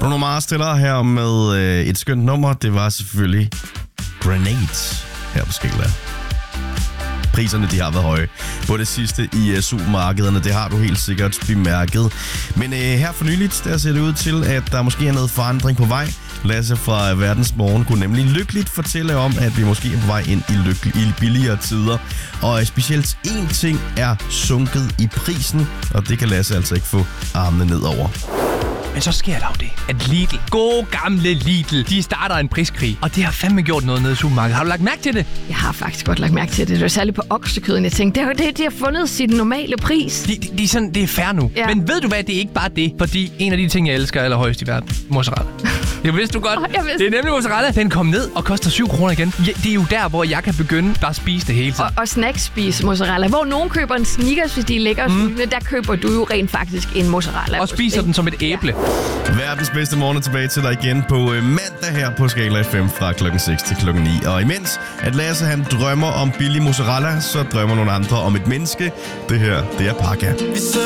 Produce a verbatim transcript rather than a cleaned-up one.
Bruno Mars stiller her med øh, et skønt nummer. Det var selvfølgelig Grenade her på Skala. Priserne, de har været høje på det sidste i uh, supermarkederne. Det har du helt sikkert bemærket. Men uh, her for nyligt, der ser det ud til, at der måske er noget forandring på vej. Lasse fra Verdens Morgen kunne nemlig lykkeligt fortælle om, at vi måske er på vej ind i, lykke- i billigere tider. Og uh, specielt én ting er sunket i prisen, og det kan Lasse altså ikke få armene ned over. Men så sker der jo det, at Lidl, gode gamle Lidl, de starter en priskrig. Og det har fandme gjort noget nede i supermarkedet. Har du lagt mærke til det? Jeg har faktisk godt lagt mærke til det. Det var særligt på oksekøden. Jeg tænkte, det er jo det, de har fundet sin normale pris. De, de, de er sådan, det er fair nu. Ja. Men ved du hvad, det er ikke bare det. Fordi en af de ting, jeg elsker allerhøjst i verden, mozzarella. Det vidste du godt. Oh, vidste. Det er nemlig mozzarella. Den kom ned og koster syv kroner igen. Ja, det er jo der, hvor jeg kan begynde bare at spise det hele tiden. Og, og snackspise mozzarella. Hvor nogen køber en Snickers, hvis de er lækre, mm. der køber du jo rent faktisk en mozzarella. Og spiser den som et æble. Ja. Verdens bedste morgen er tilbage til dig igen på mandag her på Skala F M fra klokken seks til klokken ni. Og imens at Lasse han drømmer om billig mozzarella, så drømmer nogle andre om et menneske. Det her, det er Parka.